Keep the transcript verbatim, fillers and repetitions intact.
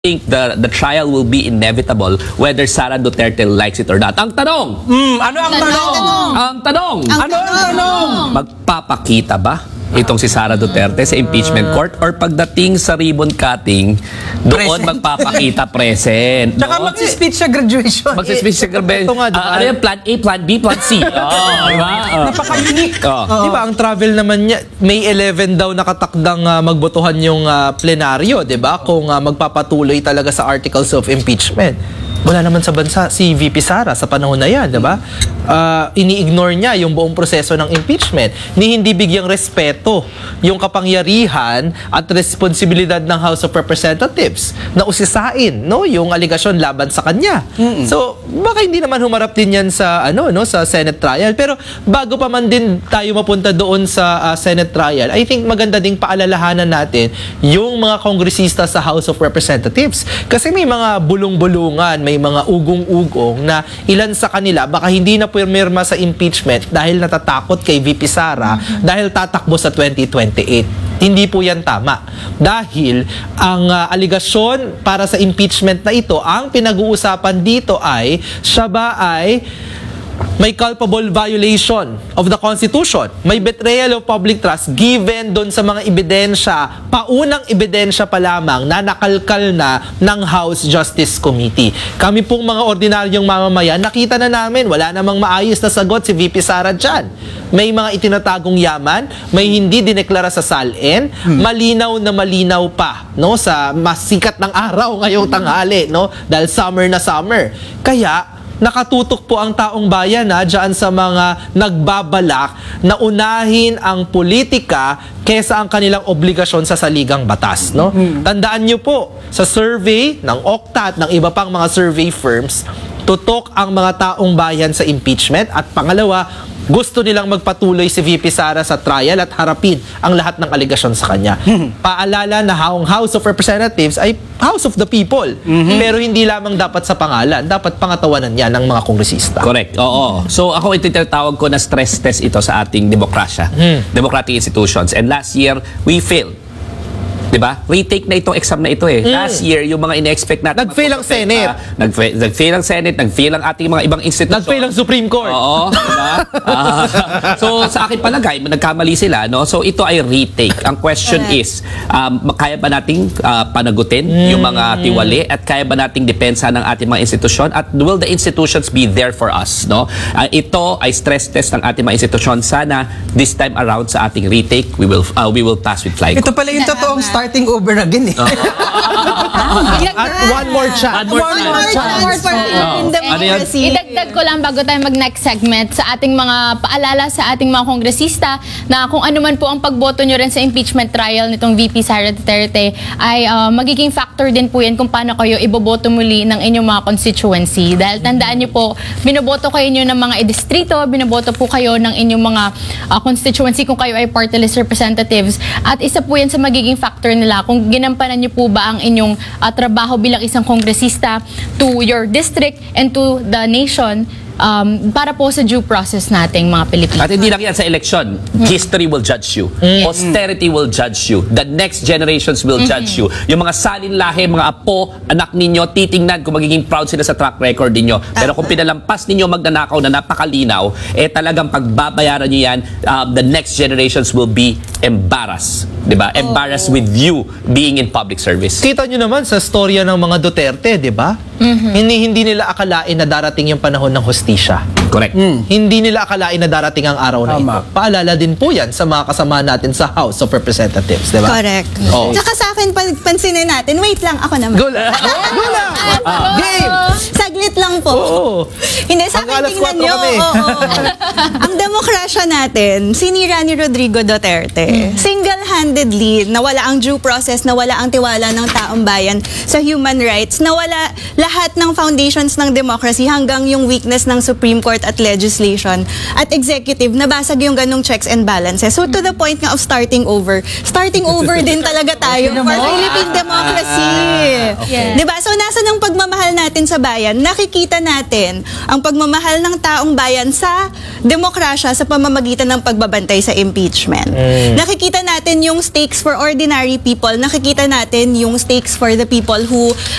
think the the trial will be inevitable whether Sara Duterte likes it or not. Ang tanong! Mm, ano ang tanong? Ang tanong! Ano ang tanong? Magpapakita ba itong si Sara Duterte sa impeachment court or pagdating sa ribbon cutting, doon Present. magpapakita present? Tsaka no? mag-speech sa graduation. Magsispeech sa gabi. Ito nga, diba? Ah, ano yung plan A, plan B, plan C? Oh, diba? Oh. Napaka-unique. Oh. Di ba ang travel naman niya, May eleventh daw nakatakdang uh, magbotohan yung uh, plenaryo, di ba? Kung uh, magpapatuloy talaga sa articles of impeachment. Wala naman sa bansa si V P Sara sa panahon na yan, di ba? Uh, ini-ignore niya yung buong proseso ng impeachment. Ni hindi bigyang respeto yung kapangyarihan at responsibilidad ng House of Representatives na usisain, no, yung aligasyon laban sa kanya. Mm-mm. So, baka hindi naman humarap din yan sa ano, no, sa Senate trial. Pero bago pa man din tayo mapunta doon sa uh, Senate trial, I think maganda ding paalalahanan natin yung mga kongresista sa House of Representatives. Kasi may mga bulong-bulungan, may mga ugong-ugong na ilan sa kanila baka hindi na pumirma sa impeachment dahil natatakot kay V P Sara mm-hmm. dahil tatakbo sa twenty twenty-eight. Hindi po yan tama. Dahil ang uh, aligasyon para sa impeachment na ito, ang pinag-uusapan dito ay siya ba ay may culpable violation of the Constitution. May betrayal of public trust given doon sa mga ebidensya, paunang ebidensya pa lamang na nakalkal na ng House Justice Committee. Kami pong mga ordinaryong mamamayan, nakita na namin, wala namang maayos na sagot si V P Sara dyan. May mga itinatagong yaman, may hindi dineklara sa S A L N, hmm. malinaw na malinaw pa, no, sa mas sikat ng araw ngayong tanghali, no, dahil summer na summer. Kaya, nakatutok po ang taong bayan na dyan sa mga nagbabalak na unahin ang politika kesa ang kanilang obligasyon sa saligang batas. No? Mm-hmm. Tandaan nyo po, sa survey ng Octa at ng iba pang mga survey firms, tutok ang mga taong bayan sa impeachment at pangalawa, gusto nilang magpatuloy si V P Sara sa trial at harapin ang lahat ng aligasyon sa kanya. Mm-hmm. Paalala na ang House of Representatives ay House of the People. Mm-hmm. Pero hindi lamang dapat sa pangalan, dapat pangatawanan yan ng mga kongresista. Correct. Oo. So ako ito tinatawag ko na stress test ito sa ating demokrasya. Hmm. Democratic institutions. And last year, we failed. Diba? Retake na itong exam na ito eh. Mm. Last year, yung mga ine-expect natin. Nag-fail ang Senate. Nag-fail, nag-fail ang Senate, nag-fail ang ating mga ibang institusyon. Nag-fail ang Supreme Court. Oo. Diba? uh, so, sa akin palagay, nagkamali sila. No? So, ito ay retake. Ang question okay. is, um, kaya ba nating uh, panagutin mm. yung mga tiwali at kaya ba nating depensa ng ating mga institusyon at will the institutions be there for us? No? Uh, ito ay stress test ng ating mga institusyon. Sana, this time around sa ating retake, we will uh, we will pass with flying. Ito pala yung totoong starting over again eh. At one more chance. One more One more chance. For Oh. in democracy. Idagdag ko lang bago tayo mag-next segment sa ating mga paalala sa ating mga kongresista na kung ano man po ang pagboto nyo rin sa impeachment trial nitong V P Sara Duterte ay uh, magiging factor din po yan kung paano kayo iboboto muli ng inyong mga constituency. Dahil tandaan nyo po, binoboto kayo nyo ng mga distrito, binoboto po kayo ng inyong mga uh, constituency kung kayo ay party list representatives at isa po yan sa magiging factor nila kung ginampanan niyo po ba ang inyong uh, trabaho bilang isang kongresista to your district and to the nation um, para po sa due process nating mga Pilipino. At hindi lang yan sa election. History will judge you. Mm. Posterity will judge you. The next generations will mm-hmm. judge you. Yung mga salin lahi, mga apo, anak ninyo, titingnan kung magiging proud sila sa track record ninyo. Pero kung pinalampas ninyo magnanakaw na napakalinaw, eh talagang pagbabayaran nyo yan, um, the next generations will be embarrassed. Diba? Embarrassed oh. with you being in public service. Kita nyo naman sa storya ng mga Duterte, di ba? Mm-hmm. Hindi, hindi nila akalain na darating yung panahon ng hustisya. Correct. Mm. Hindi nila akalain na darating ang araw na Tama. ito. Paalala din po yan sa mga kasama natin sa House of Representatives, di ba? Correct. Oh. Tsaka sa akin, pag pansinin natin, wait lang, ako naman. Go lang! Go lang! Ah, Game! Saglit lang po. Oo. Hindi, sa Hanggang akin, alas tingnan kwatro nyo. kami. Oo, oo. Ang demokrasya natin, sinira ni Rodrigo Duterte. Single-handedly, nawala ang due process, nawala ang tiwala ng taong bayan sa human rights, nawala lahat ng foundations ng democracy hanggang yung weakness ng Supreme Court at legislation at executive, nabasag yung ganong checks and balances. So to the point nga of starting over, starting over din talaga tayo for Philippine democracy. Yeah. Diba? So nasa ng pagmamahal natin sa bayan, nakikita nakikita natin ang pagmamahal ng taong bayan sa demokrasya sa pamamagitan ng pagbabantay sa impeachment. Nakikita natin yung stakes for ordinary people, nakikita natin yung stakes for the people who